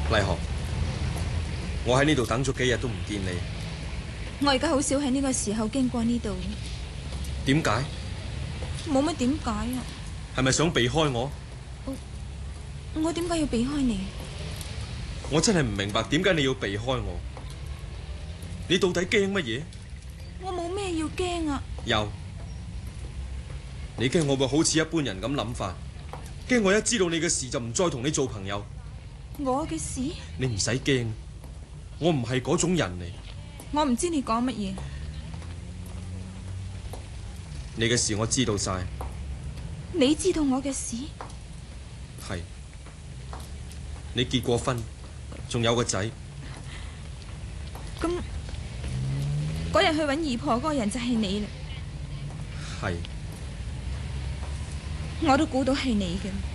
麗荷，我喺呢度等咗幾日都唔見你， 我而家好少喺呢個時候經過呢度。 點解？ 冇乜點解啊？ 係咪想避開我？ 我點解要避開你？ 我真係唔明白點解你要避開我。你到底驚乜嘢？ 我冇咩要驚啊。 有，你驚我會好似一般人咁諗法，驚我一知道你嘅事就唔再同你做朋友。 我嘅事？ 你唔使驚，我唔係嗰種人嚟。 我唔知你講乜嘢。 你嘅事我知道晒。 你知道我嘅事？ 係。你結過婚，仲有個仔。 咁嗰日去揾姨婆嗰個人就係你啦。 係。 我都估到係你嘅。